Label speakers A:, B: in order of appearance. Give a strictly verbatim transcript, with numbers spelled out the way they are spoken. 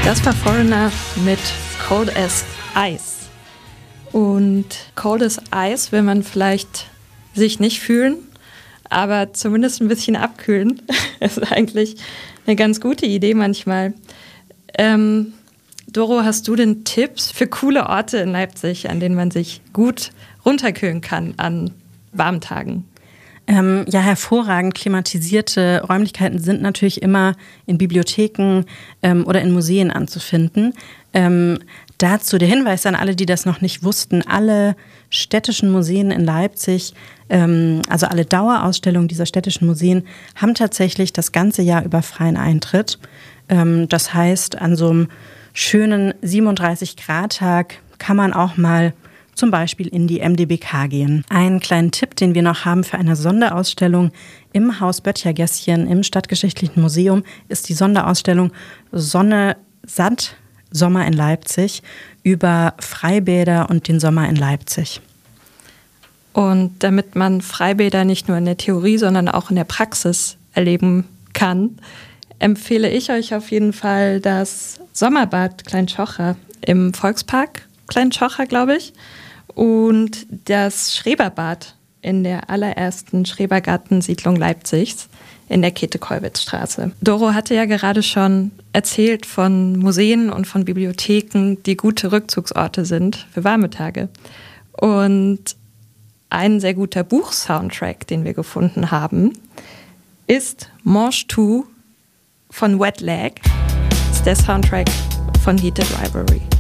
A: Das war Foreigner mit Cold as Ice. Und Cold as Ice will man vielleicht sich nicht fühlen, aber zumindest ein bisschen abkühlen. Das ist eigentlich eine ganz gute Idee manchmal. Ähm, Doro, hast du denn Tipps für coole Orte in Leipzig, an denen man sich gut runterkühlen kann an warmen Tagen?
B: Ähm, ja, hervorragend klimatisierte Räumlichkeiten sind natürlich immer in Bibliotheken ähm, oder in Museen anzufinden. Ähm, dazu der Hinweis an alle, die das noch nicht wussten: Alle städtischen Museen in Leipzig, ähm, also alle Dauerausstellungen dieser städtischen Museen, haben tatsächlich das ganze Jahr über freien Eintritt. Ähm, das heißt, an so einem schönen siebenunddreißig Grad Tag kann man auch mal zum Beispiel in die M D B K gehen. Einen kleinen Tipp, den wir noch haben für eine Sonderausstellung im Haus Böttchergässchen im Stadtgeschichtlichen Museum, ist die Sonderausstellung Sonne satt, Sommer in Leipzig über Freibäder und den Sommer in Leipzig.
A: Und damit man Freibäder nicht nur in der Theorie, sondern auch in der Praxis erleben kann, empfehle ich euch auf jeden Fall das Sommerbad Klein-Tschocher im Volkspark Klein-Tschocher, glaube ich, und das Schreberbad in der allerersten Schrebergartensiedlung Leipzigs in der Käthe-Kollwitz-Straße. Doro hatte ja gerade schon erzählt von Museen und von Bibliotheken, die gute Rückzugsorte sind für warme Tage. Und ein sehr guter Buchsoundtrack, den wir gefunden haben, ist Manche Tout von Wet Leg. Das ist der Soundtrack von Heated Rivalry.